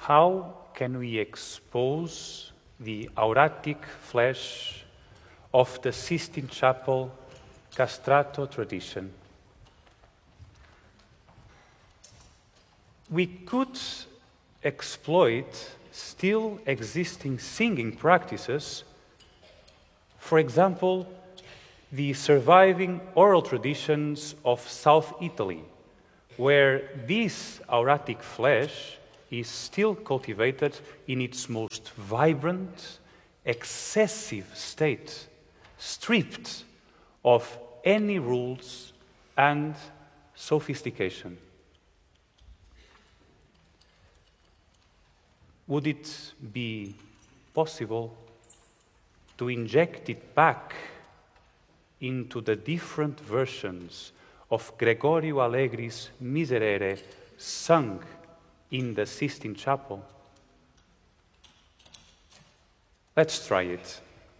How can we expose the auratic flesh of the Sistine Chapel castrato tradition? We could exploit still existing singing practices, for example, the surviving oral traditions of South Italy, where this auratic flesh is still cultivated in its most vibrant, excessive state, stripped of any rules and sophistication. Would it be possible to inject it back into the different versions of Gregorio Allegri's Miserere sung in the Sistine Chapel? Let's try it.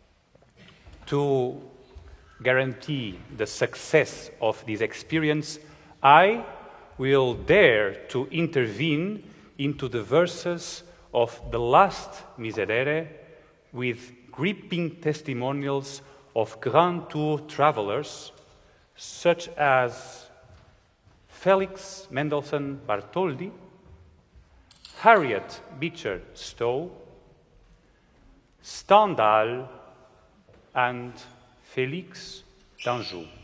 To guarantee the success of this experience, I will dare to intervene into the verses of the last Miserere with gripping testimonials of Grand Tour travelers such as Felix Mendelssohn Bartholdy, Harriet Beecher Stowe, Stendhal, and Félix d'Anjou.